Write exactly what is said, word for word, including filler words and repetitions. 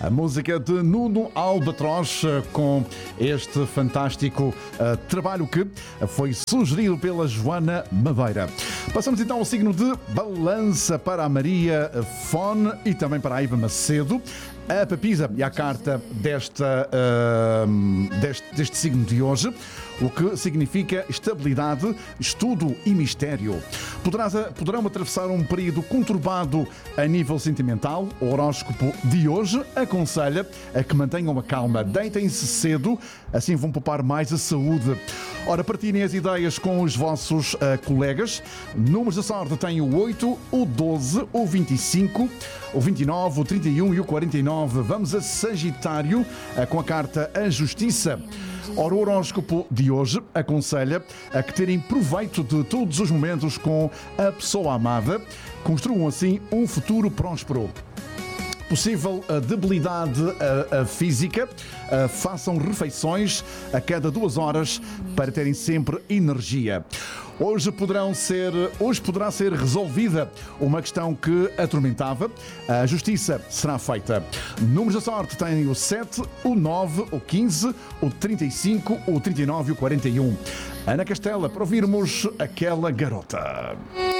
A música de Nuno Albatroz com este fantástico uh, trabalho que foi sugerido pela Joana Madeira. Passamos então ao signo de Balança para a Maria Fone e também para a Iva Macedo. A papisa e a carta desta, uh, deste, deste signo de hoje, o que significa estabilidade, estudo e mistério. Poderás, poderão atravessar um período conturbado a nível sentimental. O horóscopo de hoje aconselha a que mantenham a calma, deitem-se cedo, assim vão poupar mais a saúde. Ora, partilhem as ideias com os vossos uh, colegas. Números da sorte têm o oito, o doze, o vinte e cinco, o vinte e nove, o trinta e um e o quarenta e nove. Vamos a Sagitário uh, com a carta A Justiça. Ora, o horóscopo de hoje aconselha a que terem proveito de todos os momentos com a pessoa amada. Construam assim um futuro próspero. Possível a debilidade a, a física, a, façam refeições a cada duas horas para terem sempre energia. Hoje, poderão ser, hoje poderá ser resolvida uma questão que atormentava. A justiça será feita. Números da sorte têm o sete, o nove, o quinze, o trinta e cinco, o trinta e nove e o quarenta e um. Ana Castela, para ouvirmos Aquela Garota.